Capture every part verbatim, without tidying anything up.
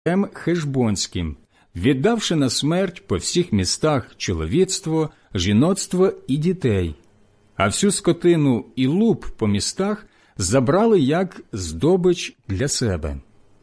царем Хешбонським, віддавши на смерть по всіх містах чоловіцтво, жіноцтво і дітей, а всю скотину і луп по містах забрали як здобич для себе.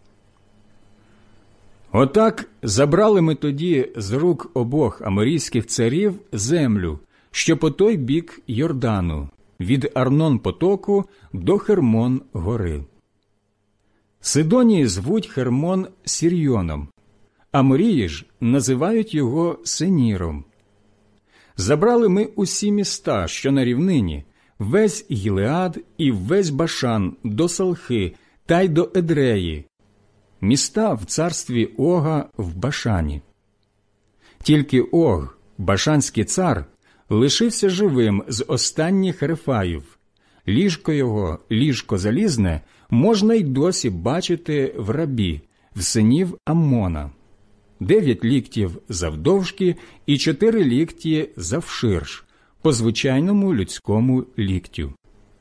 Отак забрали ми тоді з рук обох аморійських царів землю, що по той бік Йордану, від Арнон-потоку до Хермон-гори. Сидонії звуть Хермон Сірйоном, аморії ж називають його Сеніром. Забрали ми усі міста, що на рівнині, весь Гілеад і весь Башан до Салхи та й до Едреї, міста в царстві Ога в Башані. Тільки Ог, башанський цар, лишився живим з останніх Рефаїв. Ліжко його, ліжко залізне, можна й досі бачити в Рабі, в синів Аммона. Дев'ять ліктів завдовжки і чотири лікті завширш, по звичайному людському ліктю.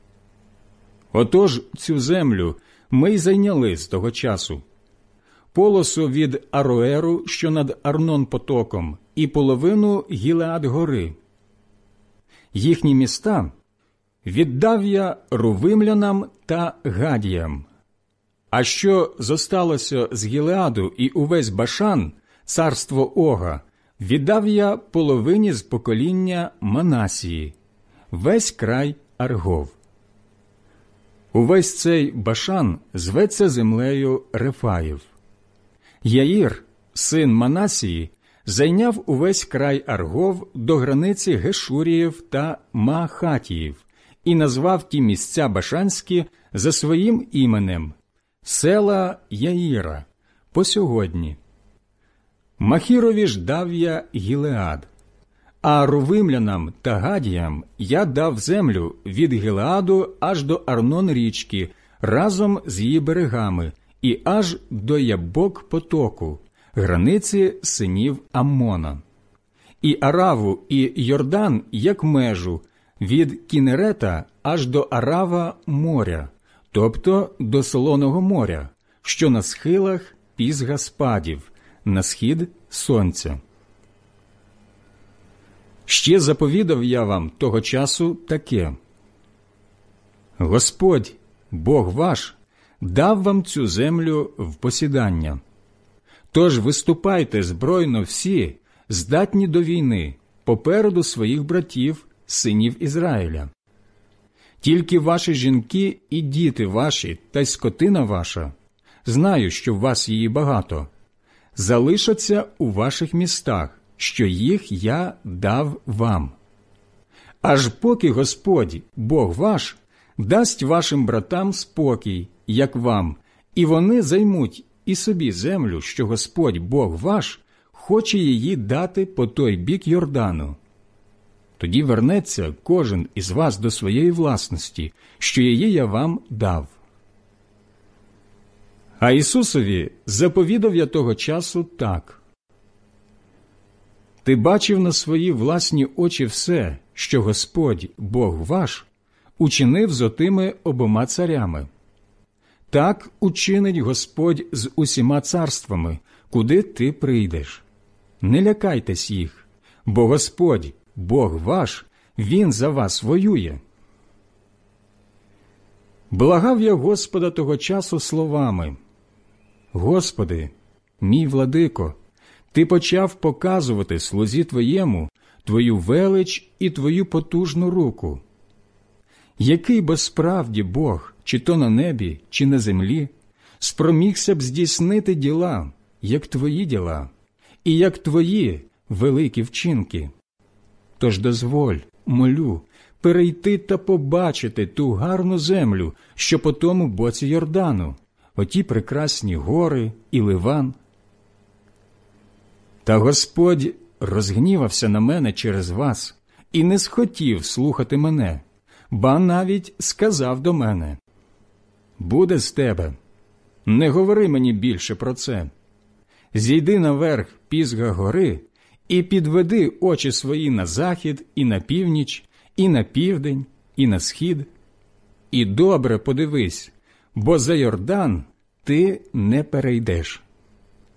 Отож цю землю ми й зайняли з того часу. Полосу від Ароеру, що над Арнон-потоком, і половину Гілеад-гори. Їхні міста віддав я рувимлянам та гадіям. А що зосталося з Гілеаду і увесь Башан, царство Ога, віддав я половині з покоління Манасії, весь край Аргов. Увесь цей Башан зветься землею Рефаїв. Яїр, син Манасії, зайняв увесь край Аргов до границі Гешуріїв та Маахатіїв і назвав ті місця башанські за своїм іменем – села Яїра, по сьогодні. Махірові ж дав я Гілеад, а рувимлянам та гадіям я дав землю від Гілеаду аж до Арнон-річки, разом з її берегами, і аж до Ябок-потоку, границі синів Аммона. І Араву, і Йордан як межу, від Кінерета аж до Арава моря, тобто до Солоного моря, що на схилах Пісга-спадів, на схід сонця. Ще заповідав я вам того часу таке: Господь, Бог ваш, дав вам цю землю в посідання. Тож виступайте збройно всі, здатні до війни, попереду своїх братів, синів Ізраїля. Тільки ваші жінки і діти ваші та й скотина ваша, знаю, що в вас її багато, залишаться у ваших містах, що їх я дав вам. Аж поки Господь, Бог ваш, дасть вашим братам спокій, як вам, і вони займуть і собі землю, що Господь, Бог ваш, хоче її дати по той бік Йордану. Тоді вернеться кожен із вас до своєї власності, що її я вам дав. А Ісусові заповідав я того часу так: Ти бачив на свої власні очі все, що Господь, Бог ваш, учинив з отими обома царями. Так учинить Господь з усіма царствами, куди ти прийдеш. Не лякайтесь їх, бо Господь, Бог ваш, Він за вас воює. Благав я Господа того часу словами: Господи, мій владико, Ти почав показувати слузі Твоєму Твою велич і Твою потужну руку. Який бо справді Бог, чи то на небі, чи на землі, спромігся б здійснити діла, як Твої діла, і як Твої великі вчинки? Тож дозволь, молю, перейти та побачити ту гарну землю, що по тому боці Йордану, оті прекрасні гори і Ливан. Та Господь розгнівався на мене через вас і не схотів слухати мене, ба навіть сказав до мене: «Буде з тебе, не говори мені більше про це. Зійди наверх Пісга гори і підведи очі свої на захід і на північ, і на південь, і на схід. І добре подивись, бо за Йордан ти не перейдеш».